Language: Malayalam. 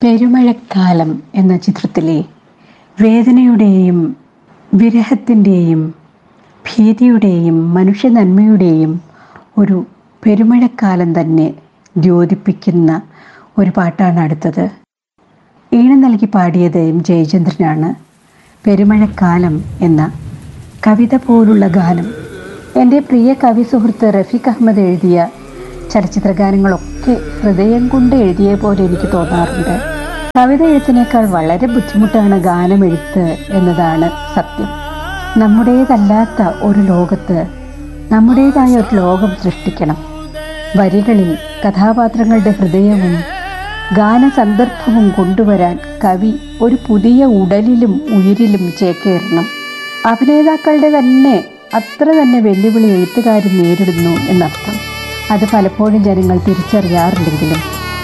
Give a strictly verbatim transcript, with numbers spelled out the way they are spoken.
പെരുമഴക്കാലം എന്ന ചിത്രത്തിലെ വേദനയുടെയും വിരഹത്തിൻ്റെയും ഭീതിയുടെയും മനുഷ്യ നന്മയുടെയും ഒരു പെരുമഴക്കാലം തന്നെ ദ്യോതിപ്പിക്കുന്ന ഒരു പാട്ടാണ് അടുത്തത്. ഈണം നൽകി പാടിയത് എം ജയചന്ദ്രനാണ്. പെരുമഴക്കാലം എന്ന കവിത പോലുള്ള ഗാനം എൻ്റെ പ്രിയ കവി സുഹൃത്ത് റഫീഖ് അഹമ്മദ് എഴുതിയ ചലച്ചിത്ര ഗാനങ്ങളൊക്കെ ഹൃദയം കൊണ്ട് എഴുതിയ പോലെ എനിക്ക് തോന്നാറുണ്ട്. കവിത എഴുത്തിനേക്കാൾ വളരെ ബുദ്ധിമുട്ടാണ് ഗാനമെഴുത്ത് എന്നതാണ് സത്യം. നമ്മുടേതല്ലാത്ത ഒരു ലോകത്ത് നമ്മുടേതായ ഒരു ലോകം സൃഷ്ടിക്കണം. വരികളിൽ കഥാപാത്രങ്ങളുടെ ഹൃദയവും ഗാനസന്ദർഭവും കൊണ്ടുവരാൻ കവി ഒരു പുതിയ ഉടലിലും ഉയിരിലും ചേക്കേറണം. അഭിനേതാക്കളുടെ തന്നെ അത്ര തന്നെ വെല്ലുവിളി എഴുത്തുകാരൻ നേരിടുന്നു എന്നർത്ഥം. അത് പലപ്പോഴും ജനങ്ങൾ തിരിച്ചറിയാറില്ലെങ്കിലും